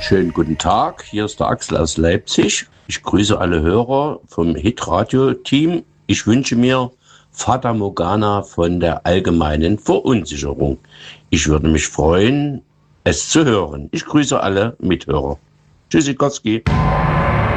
Schönen guten Tag, hier ist der Axel aus Leipzig. Ich grüße alle Hörer vom Hit-Radio-Team. Ich wünsche mir Fata Morgana von der allgemeinen Verunsicherung. Ich würde mich freuen, es zu hören. Ich grüße alle Mithörer. Tschüssikowski.